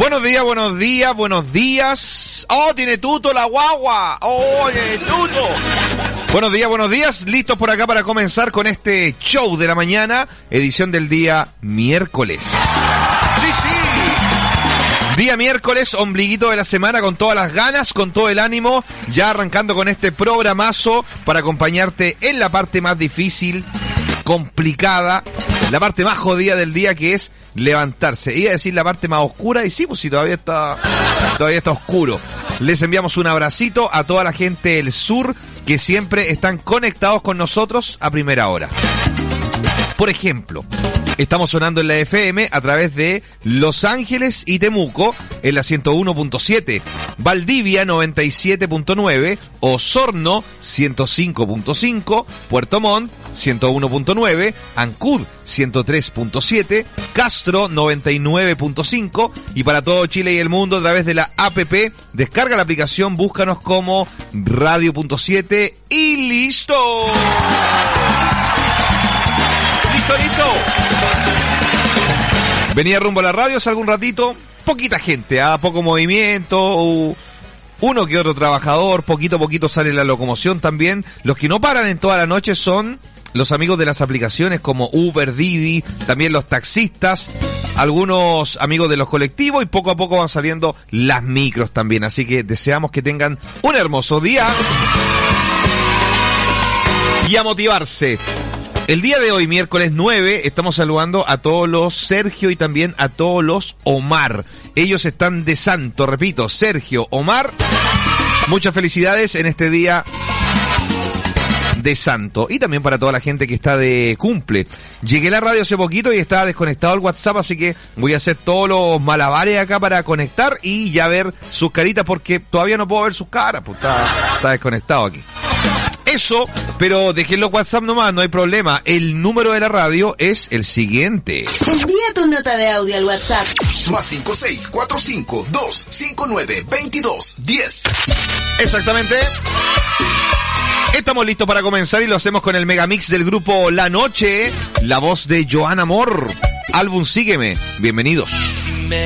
Buenos días, buenos días, buenos días. ¡Oh, tiene tuto la guagua! ¡Oye, tuto! Buenos días, listos por acá para comenzar con este show de la mañana, edición del día miércoles. ¡Sí, sí! Día miércoles, ombliguito de la semana, con todas las ganas, con todo el ánimo, ya arrancando con este programazo para acompañarte en la parte más difícil, complicada, la parte más jodida del día, que es levantarse. Iba a decir la parte más oscura, y sí, pues sí, todavía está oscuro. Les enviamos un abracito a toda la gente del sur que siempre están conectados con nosotros a primera hora. Por ejemplo, estamos sonando en la FM a través de Los Ángeles y Temuco en la 101.7, Valdivia 97.9, Osorno 105.5, Puerto Montt 101.9, Ancud 103.7, Castro 99.5 y para todo Chile y el mundo a través de la APP. Descarga la aplicación, búscanos como Radio.7 y ¡listo! ¡Listo! Venía rumbo a la radio hace algún ratito, poquita gente, poco movimiento, uno que otro trabajador, poquito a poquito sale la locomoción también. Los que no paran en toda la noche son los amigos de las aplicaciones como Uber, Didi, también los taxistas, algunos amigos de los colectivos, y poco a poco van saliendo las micros también. Así que deseamos que tengan un hermoso día y a motivarse. El día de hoy, miércoles 9, estamos saludando a todos los Sergio y también a todos los Omar. Ellos están de santo, repito, Sergio, Omar. Muchas felicidades en este día de santo. Y también para toda la gente que está de cumple. Llegué a la radio hace poquito y estaba desconectado el WhatsApp, así que voy a hacer todos los malabares acá para conectar y ya ver sus caritas, porque todavía no puedo ver sus caras, pues está desconectado aquí. Eso, pero déjenlo WhatsApp nomás, no hay problema. El número de la radio es el siguiente. Envía tu nota de audio al WhatsApp. Más 56452592210. Exactamente. Estamos listos para comenzar y lo hacemos con el megamix del grupo La Noche. La voz de Joan Amor. Álbum Sígueme. Bienvenidos.